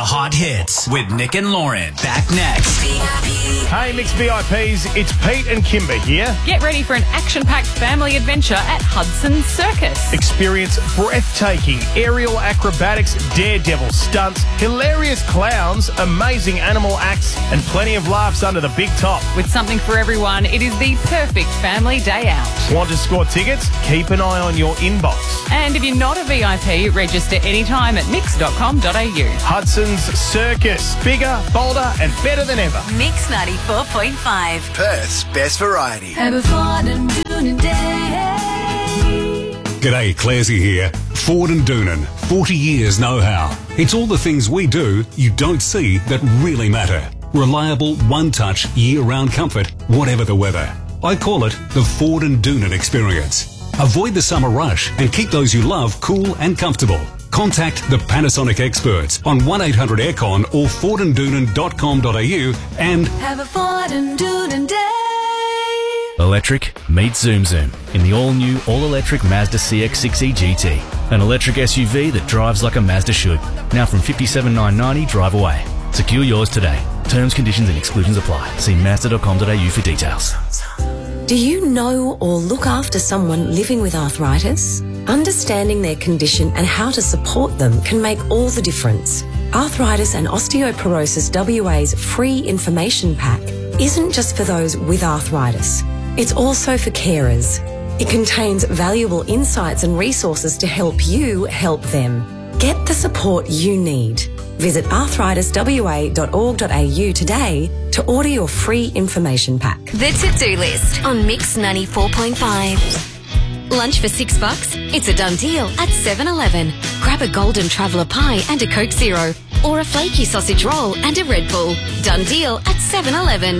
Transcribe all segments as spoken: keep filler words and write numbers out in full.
Hot Hits with Nick and Lauren. Back next. Hey, Mix V I Ps, it's Pete and Kimber here. Get ready for an action-packed family adventure at Hudson Circus. Experience breathtaking aerial acrobatics, daredevil stunts, hilarious clowns, amazing animal acts, and plenty of laughs under the big top. With something for everyone, it is the perfect family day out. Want to score tickets? Keep an eye on your inbox. And if you're not a V I P, register anytime at mix dot com dot a u. Hudson's Circus. Bigger, bolder, and better than ever. Mix ninety-four point five. Perth's best variety. Have a Ford and Doonan day. G'day, Clarsey here. Ford and Doonan. forty years know-how. It's all the things we do you don't see that really matter. Reliable, one-touch, year-round comfort, whatever the weather. I call it the Ford and Doonan experience. Avoid the summer rush and keep those you love cool and comfortable. Contact the Panasonic experts on one eight hundred aircon or ford and doonan dot com dot a u and have a Ford and Doonan day. Electric meets Zoom Zoom in the all-new, all-electric Mazda C X six E G T. An electric S U V that drives like a Mazda should. Now from fifty-seven thousand nine hundred ninety drive away. Secure yours today. Terms, conditions and exclusions apply. See mazda dot com dot a u for details. Do you know or look after someone living with arthritis? Understanding their condition and how to support them can make all the difference. Arthritis and Osteoporosis W A's free information pack isn't just for those with arthritis. It's also for carers. It contains valuable insights and resources to help you help them. Get the support you need. Visit arthritis w a dot org dot a u today to order your free information pack. The to-do list on Mix ninety-four point five. Lunch for six bucks? It's a done deal at seven eleven. Grab a Golden Traveller pie and a Coke Zero, or a flaky sausage roll and a Red Bull. Done deal at seven eleven.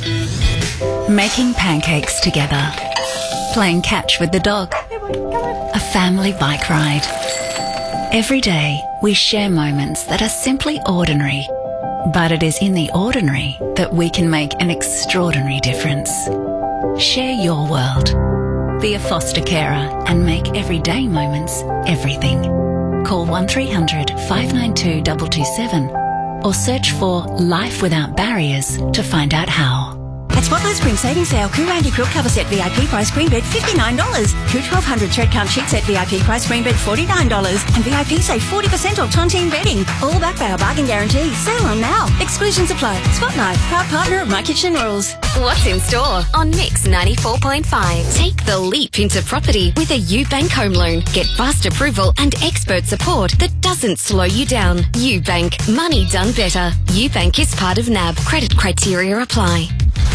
Making pancakes together. Playing catch with the dog. A family bike ride. Every day, we share moments that are simply ordinary. But it is in the ordinary that we can make an extraordinary difference. Share your world. Be a foster carer and make everyday moments everything. Call one three hundred five nine two two two seven or search for Life Without Barriers to find out how. At Spotlight Spring Savings Sale, Koo Randy Quilt Cover Set V I P price queen bed fifty-nine dollars. Koo twelve hundred Thread Count Sheet Set V I P price queen bed forty-nine dollars. And V I P save forty percent off Tontine bedding. All backed by our bargain guarantee. Sale on now. Exclusions apply. Spotlight, proud partner of My Kitchen Rules. What's in store on Mix ninety-four point five? Take the leap into property with a UBank home loan. Get fast approval and expert support that doesn't slow you down. UBank. Money done better. UBank is part of N A B. Credit criteria apply.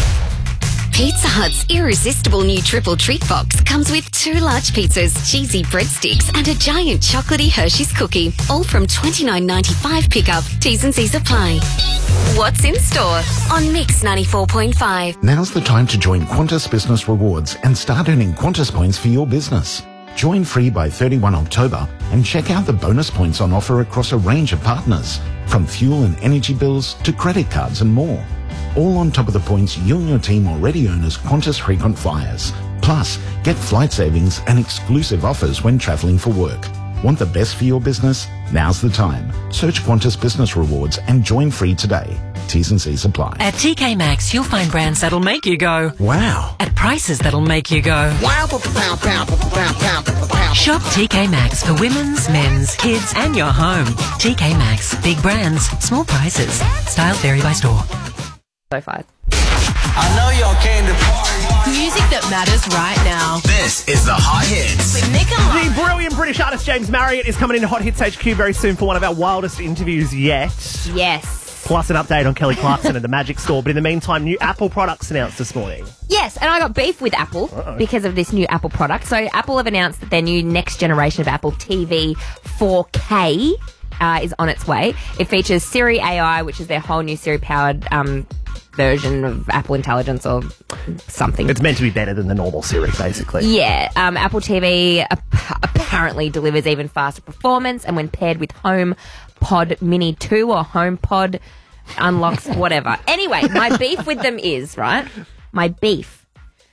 Pizza Hut's irresistible new triple treat box comes with two large pizzas, cheesy breadsticks, and a giant chocolatey Hershey's cookie, all from twenty-nine ninety-five pickup. T's and C's apply. What's in store on Mix ninety-four point five? Now's the time to join Qantas Business Rewards and start earning Qantas points for your business. Join free by thirty-first of October and check out the bonus points on offer across a range of partners, from fuel and energy bills to credit cards and more. All on top of the points you and your team already earn as Qantas frequent flyers. Plus, get flight savings and exclusive offers when travelling for work. Want the best for your business? Now's the time. Search Qantas Business Rewards and join free today. T's and C's apply. At T K Maxx, you'll find brands that'll make you go, wow. At prices that'll make you go, wow. Pow, pow, pow, pow, pow, pow. Shop T K Maxx for women's, men's, kids and your home. T K Maxx. Big brands, small prices. Styles vary by store. So far. I know y'all came to party. Music that matters right now. This is the Hot Hits. With Nick and Lauren. The brilliant British artist James Marriott is coming into Hot Hits H Q very soon for one of our wildest interviews yet. Yes. Plus an update on Kelly Clarkson and the Magic Store. But in the meantime, new Apple products announced this morning. Yes, and I got beef with Apple Uh-oh. because of this new Apple product. So Apple have announced that their new next generation of Apple T V four K uh, is on its way. It features Siri A I, which is their whole new Siri-powered um, version of Apple Intelligence or something. It's meant to be better than the normal Siri, basically. Yeah. Um, Apple T V ap- apparently delivers even faster performance, and when paired with HomePod Mini two or HomePod unlocks whatever. Anyway, my beef with them is, right? My beef.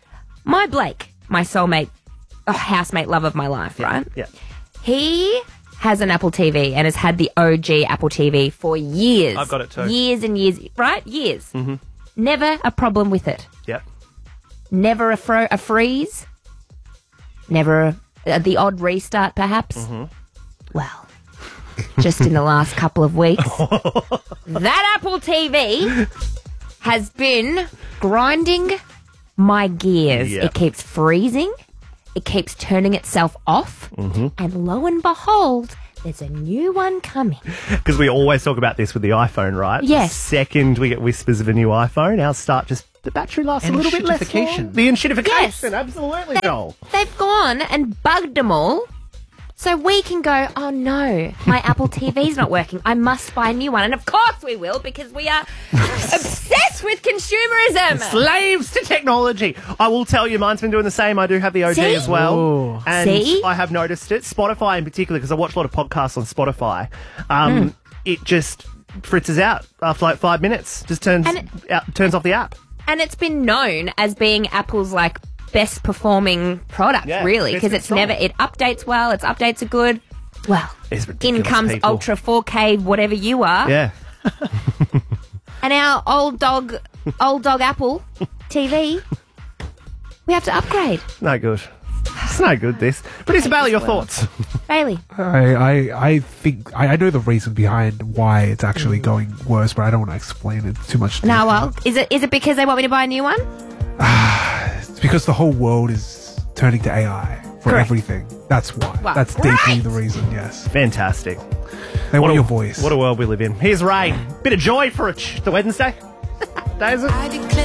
My Blake, my soulmate, oh, housemate, love of my life, yeah, right? Yeah. He has an Apple T V and has had the O G Apple T V for years. I've got it too. Years and years, right? Years. Mm-hmm. Never a problem with it. Yep. Never a, fro- a freeze. Never a, uh, the odd restart, perhaps. Mm-hmm. Well, just in the last couple of weeks, that Apple T V has been grinding my gears. Yep. It keeps freezing. It keeps turning itself off. Mm-hmm. And lo and behold, there's a new one coming. Because we always talk about this with the iPhone, right? Yes. The second we get whispers of a new iPhone, ours start just, the battery lasts a little bit less long. The enshittification. Yes. Absolutely, Joel. They've gone and bugged them all. So we can go, oh no, my Apple T V's not working. I must buy a new one. And of course we will, because we are obsessed with consumerism. Slaves to technology. I will tell you, mine's been doing the same. I do have the O G See? as well. Ooh. And See? I have noticed it. Spotify in particular, because I watch a lot of podcasts on Spotify. Um, Mm. It just fritzes out after like five minutes. Just turns, And it- out, turns off the app. And it's been known as being Apple's like best performing product, Yeah, really, it's because been it's never, solid. it updates well, its updates are good. Well, It's in ridiculous, comes people. Ultra four K, whatever you are. Yeah. And our old dog, old dog Apple T V, we have to upgrade. No good. It's no good, this. Producer Bailey, your thoughts? Bailey. I, I, I think I, I know the reason behind why it's actually going worse, but I don't want to explain it too much. No, well, is it is it because they want me to buy a new one? It's because the whole world is turning to A I for Correct. everything. That's why. Well, That's deeply great. the reason. Yes. Fantastic. They want a, your voice. What a world we live in. Here's Ray. Bit of joy for a ch- the Wednesday. Day is it?